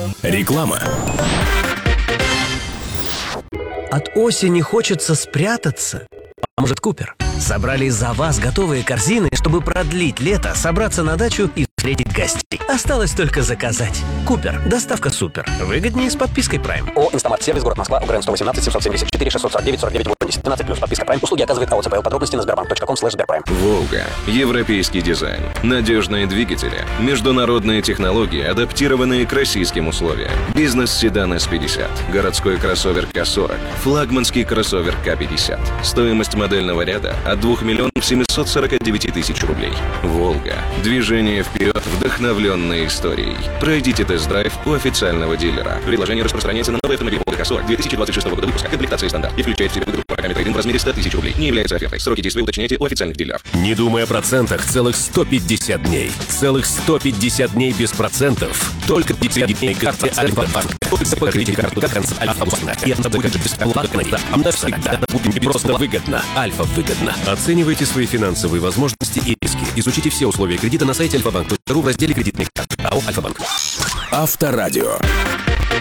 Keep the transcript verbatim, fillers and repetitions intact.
Реклама. От осени хочется спрятаться. Поможет Купер. Собрали за вас готовые корзины, чтобы продлить лето, собраться на дачу и встретить гостей. Осталось только заказать. Купер. Доставка супер. Выгоднее с подпиской Prime. ООО «Инстамарт Сервис», город Москва, УГРН сто восемнадцать семьсот семьдесят четыре шестьсот сорок девять сорок девять восемьдесят. двенадцать плюс. Подписка Prime. Услуги оказывает АО ЦПЛ. Подробности на сбербанк точка ком слэш сберпрайм. «Волга». Европейский дизайн. Надежные двигатели. Международные технологии, адаптированные к российским условиям. Бизнес-седан эс пятьдесят. Городской кроссовер ка сорок. Флагманский кроссовер ка пятьдесят. Стоимость модельного ряда от двух миллионов семьсот сорок девять тысяч рублей. «Волга». Движение вперед, вдохновленное историей. Пройдите тест-драйв у официального дилера. Предложение распространяется на новый автомобиль «Волга ка сорок» две тысячи двадцать шестого года выпуска. Комплектация стандарт и включает в себя выгоду по программе трейд-ин в размере сто тысяч рублей. Не является офертой. Сроки действия уточняйте у официальных дилеров. Не думай о процентах целых сто пятьдесят дней. Целых сто пятьдесят дней без процентов. Только пятьдесят дней карты Альфа-банк. Покажите карту до конца Альфа-банка. И это будет бесплатно. А навсегда это будет просто выгодно. Альфа выгодно. Оценивайте свои финансовые возможности и риски. Изучите все условия кредита на сайте альфа банк точка ру в разделе «Кредитные карты». АО «Альфа-банк». Авторадио.